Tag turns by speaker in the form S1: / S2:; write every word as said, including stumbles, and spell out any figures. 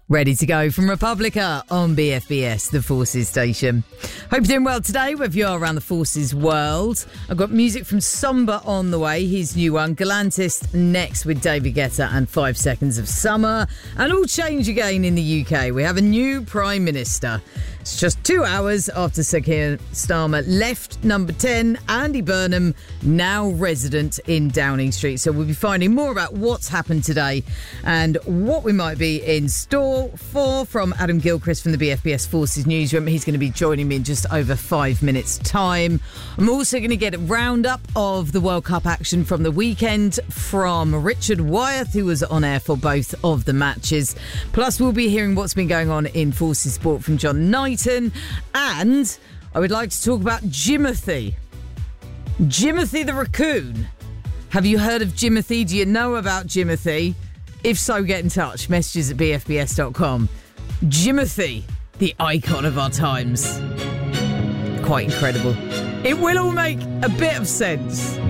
S1: Ready to go from Republica on B F B S, the Forces station. Hope you're doing well today, wherever you are around the Forces world. I've got music from Somber on the way, his new one. Galantis next with David Guetta and Five Seconds of Summer. And all change again in the U K. We have a new Prime Minister. It's just two hours after Sir Keir Starmer left number ten, Andy Burnham, now resident in Downing Street. So we'll be finding more about what's happened today and what we might be in store for from Adam Gilchrist from the B F B S Forces newsroom. He's going to be joining me in just over five minutes' time. I'm also going to get a roundup of the World Cup action from the weekend from Richard Wyeth, who was on air for both of the matches. Plus, we'll be hearing what's been going on in Forces sport from John Knighton. And I would like to talk about Jimothy. Jimothy the raccoon. Have you heard of Jimothy? Do you know about Jimothy? If so, get in touch. Messages at b f b s dot com. Jimothy, the icon of our times. Quite incredible. It will all make a bit of sense